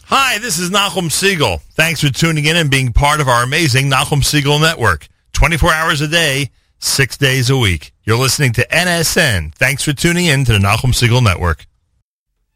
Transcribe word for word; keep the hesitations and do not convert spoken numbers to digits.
Hi, this is Nachum Siegel. Thanks for tuning in and being part of our amazing Nachum Siegel Network. twenty-four hours a day, six days a week. You're listening to N S N. Thanks for tuning in to the Nachum Siegel Network.